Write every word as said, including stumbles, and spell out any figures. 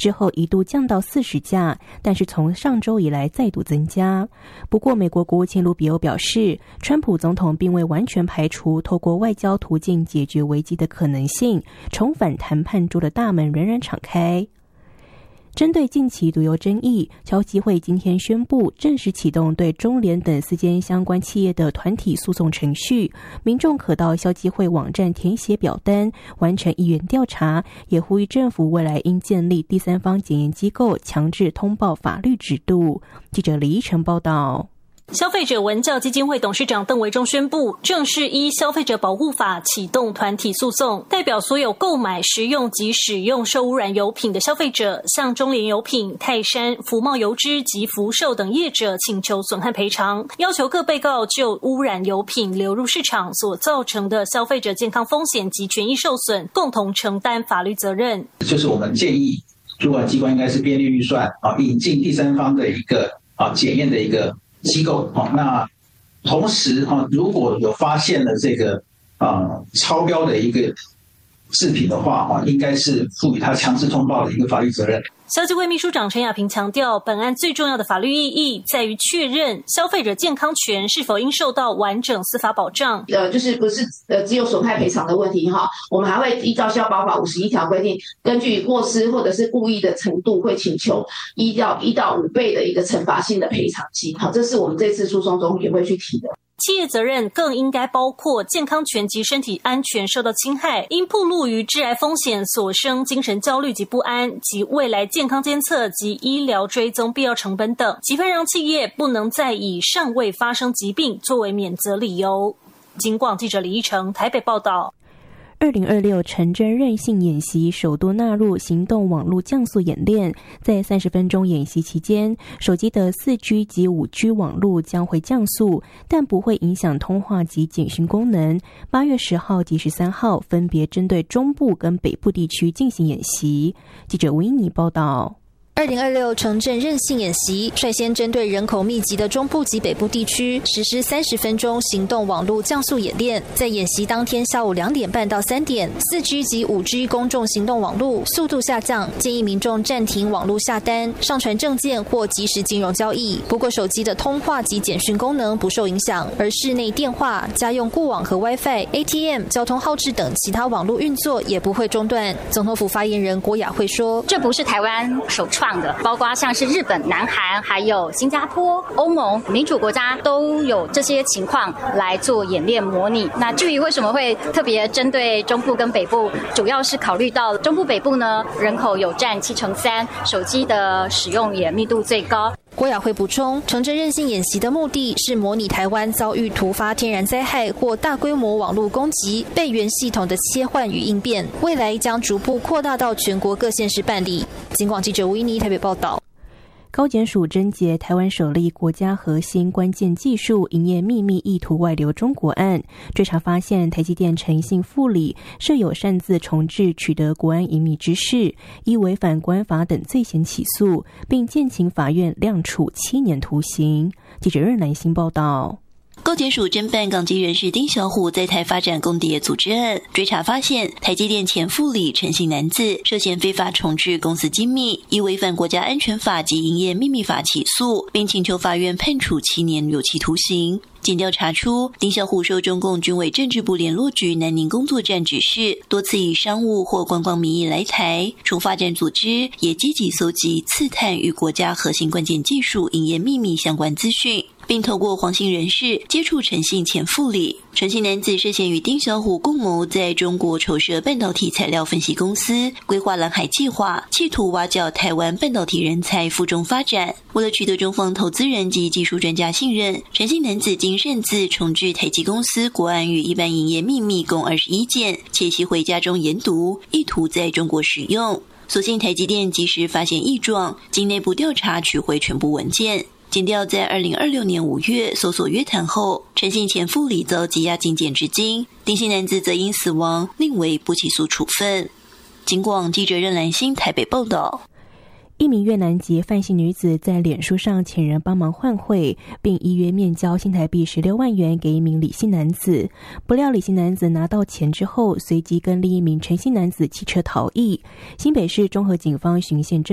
之后一度降到四十架，但是从上周以来再度增加。不过美国国务卿卢比欧表示，川普总统并未完全排除透过外交途径解决危机的可能性，重返谈判桌的大门仍然敞开。针对近期独有争议，消基会今天宣布正式启动对中联等四间相关企业的团体诉讼程序，民众可到消基会网站填写表单，完成意愿调查，也呼吁政府未来应建立第三方检验机构，强制通报法律制度。记者李依晨报道。 消费者文教基金会董事长邓维中宣布，正式依消费者保护法启动团体诉讼，代表所有购买、食用及使用受污染油品的消费者，向中联油品、泰山、福茂油脂及福寿等业者请求损害赔偿，要求各被告就污染油品流入市场所造成的消费者健康风险及权益受损，共同承担法律责任。 就是我们建议主管机关应该是编列预算啊，引进第三方的一个啊检验的一个机构，那同时如果有发现了这个呃超标的一个制品的话，应该是赋予他强制通报的一个法律责任。 消基会秘书长陈亚平强调，本案最重要的法律意义在于确认消费者健康权是否应受到完整司法保障。 呃，就是不是呃只有损害赔偿的问题哈，我们还会依照消保法五十一条规定，根据过失或者是故意的程度，会请求依照一到五倍的一个惩罚性的赔偿金。好，这是我们这次诉讼中也会去提的。 企业责任更应该包括健康权及身体安全受到侵害，因暴露于致癌风险所生精神焦虑及不安，及未来健康监测及医疗追踪必要成本等，即分让企业不能再以尚未发生疾病作为免责理由。警广记者李依成台北报道。 二零二六城镇韧性演习首度纳入行动网络降速演练，在三十分钟演习期间，手机的 四 G 及 五 G 网络将会降速，但不会影响通话及简讯功能。八月十号及十三号分别针对中部跟北部地区进行演习。记者吴依妮报道。 二零二六城镇韧性演习率先针对人口密集的中部及北部地区实施三十分钟行动网络降速演练。在演习当天下午两点半到三点 ，四 G 及 五 G 公众行动网络速度下降，建议民众暂停网络下单、上传证件或即时金融交易。不过，手机的通话及简讯功能不受影响，而室内电话、家用固网和 WiFi、A T M、交通号志等其他网络运作也不会中断。总统府发言人郭雅慧说：“ 这不是台湾首创。”包括像是日本、南韩、还有新加坡、欧盟民主国家都有这些情况来做演练模拟。那至于为什么会特别针对中部跟北部，主要是考虑到中部北部呢，人口有占七成三，手机的使用也密度最高。 郭雅慧补充，城镇韧性演习的目的是模拟台湾遭遇突发天然灾害或大规模网络攻击备援系统的切换与应变，未来将逐步扩大到全国各县市办理。警广记者吴依妮台北报道。 高检署侦结台湾首例国家核心关键技术营业秘密意图外流中国案，追查发现台积电诚信副理设有擅自重制取得国安机密之事，依违反国安法等罪嫌起诉，并建请法院量处七年徒刑。记者任兰心报道。 高检署侦办港籍人士丁小虎在台发展共谍组织案，追查发现台积电前副理陈姓男子涉嫌非法重制公司机密，依违反国家安全法及营业秘密法起诉，并请求法院判处七年有期徒刑。检调查出，丁小虎受中共军委政治部联络局南宁工作站指示，多次以商务或观光名义来台，除发展组织也积极搜集刺探与国家核心关键技术营业秘密相关资讯，并透过黄姓人士接触陈姓前副理。陈姓男子涉嫌与丁小虎共谋在中国筹设半导体材料分析公司，规划蓝海计划，企图挖角台湾半导体人才赴中发展。为了取得中方投资人及技术专家信任，陈姓男子经擅自重制台积公司国安与一般营业秘密共二十一件，且携回家中研读，意图在中国使用。所幸台积电及时发现异状，经内部调查取回全部文件。检调在二零二六年五月搜索约谈后，陈姓前副理遭羁押禁检至今，丁姓男子则因死亡另为不起诉处分。警广记者任兰心台北报道。 一名越南籍范姓女子在脸书上请人帮忙换汇，并依约面交新台币十六万元给一名李姓男子。不料李姓男子拿到钱之后，随即跟另一名陈姓男子骑车逃逸。新北市中和警方循线侦